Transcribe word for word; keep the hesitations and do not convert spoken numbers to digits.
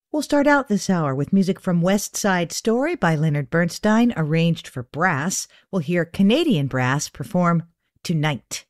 We'll start out this hour with music from West Side Story by Leonard Bernstein, arranged for brass. We'll hear Canadian brass perform Tonight.